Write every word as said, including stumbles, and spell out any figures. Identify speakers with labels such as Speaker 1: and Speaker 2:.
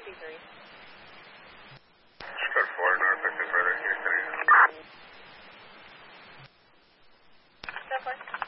Speaker 1: fifty-three.
Speaker 2: Square four, North fifty-three, Houston.
Speaker 1: Step one.